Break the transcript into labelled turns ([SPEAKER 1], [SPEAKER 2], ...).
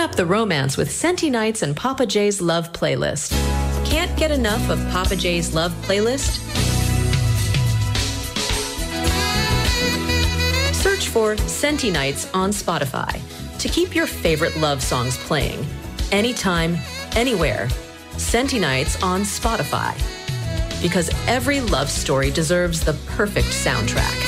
[SPEAKER 1] up the romance with Senti Nights and Papa J's Love Playlist. Can't get enough of Papa J's Love Playlist? Search for Senti Nights on Spotify to keep your favorite love songs playing. Anytime, anywhere. Senti Nights on Spotify. Because every love story deserves the perfect soundtrack.